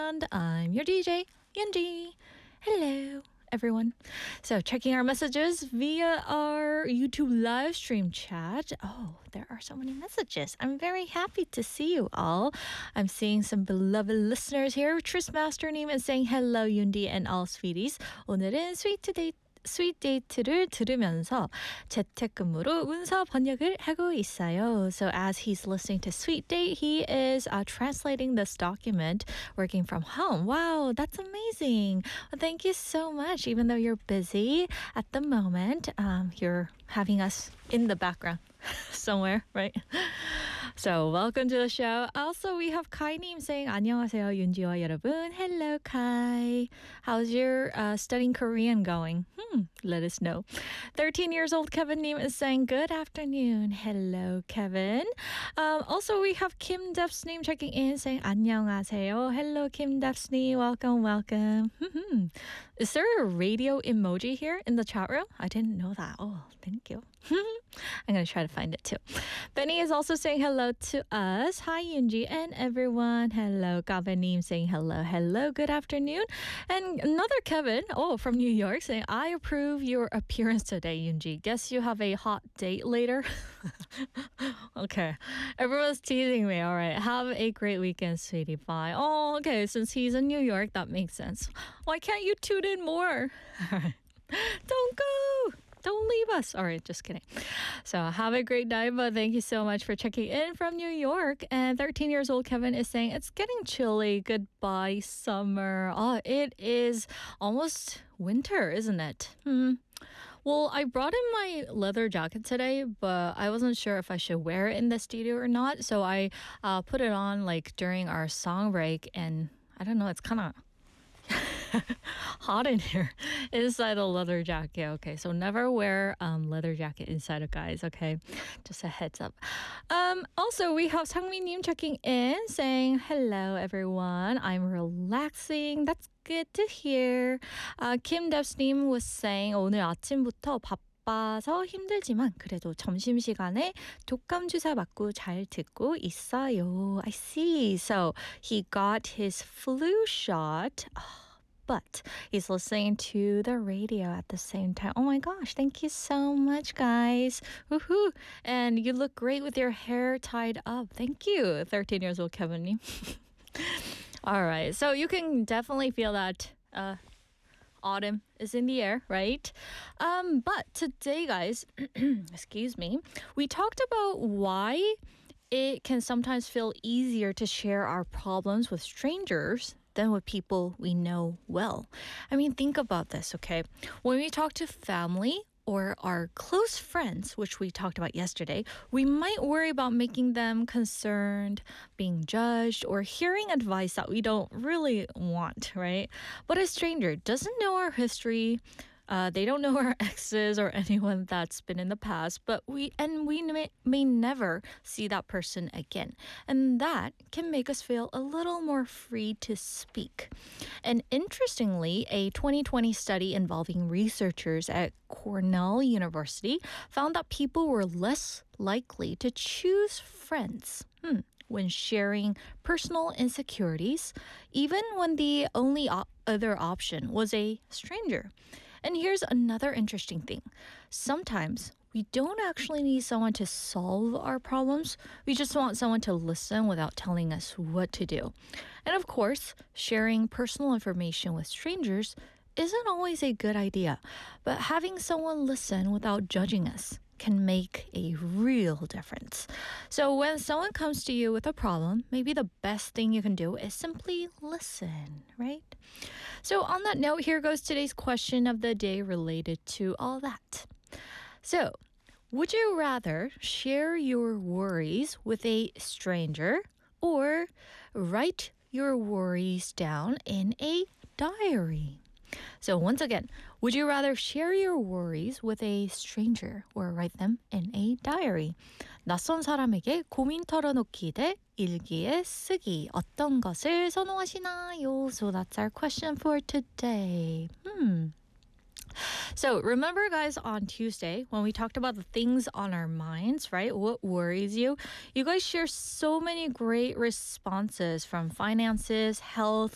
And I'm your DJ, Yunji. Hello, everyone. So, checking our messages via our YouTube live stream chat. Oh, there are so many messages. I'm very happy to see you all. I'm seeing some beloved listeners here. Tris Master님 is saying hello, Yundi and all sweeties. 오늘은 스윗 데이트를 들으면서 재택근무로 문서 번역을 하고 있어요. So as he's listening to Sweet Date, he is translating this document working from home. Wow, that's amazing. Well, thank you so much. Even though you're busy at the moment, you're having us in the background somewhere, right? So welcome to the show. Also, we have Kai님 saying 안녕하세요, 윤지와 여러분. Hello, Kai. How's your studying Korean going? Let us know. 13 years old Kevin Neem is saying good afternoon. Hello, Kevin. Also, we have Kim Depsneem checking in saying 안녕하세요. Hello, Kim Depsneem. Welcome. Is there a radio emoji here in the chat room? I didn't know that. Oh, thank you. I'm going to try to find it too. Benny is also saying hello to us. Hi, Yunji and everyone. Hello, Gabanim saying hello. Hello, good afternoon. And another Kevin, from New York, saying, I approve your appearance today, Yunji. Guess you have a hot date later? Okay. Everyone's teasing me. All right. Have a great weekend, sweetie. Bye. Oh, okay. Since he's in New York, that makes sense. Why can't you tune in more? All right. Don't go. Don't leave us. All right, just kidding. So have a great night, but thank you so much for checking in from New York. And 13 years old Kevin is saying, it's getting chilly. Goodbye, summer. Oh, it is almost winter, isn't it? Well, I brought in my leather jacket today, but I wasn't sure if I should wear it in the studio or not. So I put it on like during our song break, and I don't know, it's kind of hot in here inside a leather jacket. Okay, so never wear leather jacket inside of guys. Okay, just a heads up. Also, we have Sangmi-님 checking in saying hello everyone. I'm relaxing. That's good to hear. Kim Devs님 was saying 오늘 아침부터 바빠서 힘들지만 그래도 점심시간에 독감 주사 맞고 잘 듣고 있어요. I see. So he got his flu shot. But he's listening to the radio at the same time. Oh my gosh, thank you so much, guys. Woohoo. And you look great with your hair tied up. Thank you, 13 years old Kevin. All right, so you can definitely feel that autumn is in the air, right? But today, guys, excuse me, we talked about why it can sometimes feel easier to share our problems with strangers than with people we know well. I mean, think about this, okay? When we talk to family or our close friends, which we talked about yesterday, we might worry about making them concerned, being judged, or hearing advice that we don't really want, right? But a stranger doesn't know our history. They don't know our exes or anyone that's been in the past, but we may never see that person again. And that can make us feel a little more free to speak. And interestingly, a 2020 study involving researchers at Cornell University found that people were less likely to choose friends when sharing personal insecurities, even when the only other option was a stranger. And here's another interesting thing. Sometimes we don't actually need someone to solve our problems. We just want someone to listen without telling us what to do. And of course, sharing personal information with strangers isn't always a good idea. But having someone listen without judging us can make a real difference. So when someone comes to you with a problem, maybe the best thing you can do is simply listen, right? So on that note, here goes today's question of the day related to all that. So, would you rather share your worries with a stranger or write your worries down in a diary? So once again, would you rather share your worries with a stranger or write them in a diary? 낯선 사람에게 고민 털어놓기 대 일기에 쓰기. 어떤 것을 선호하시나요? So that's our question for today. So remember, guys, on Tuesday when we talked about the things on our minds, right? What worries you? You guys share so many great responses from finances, health,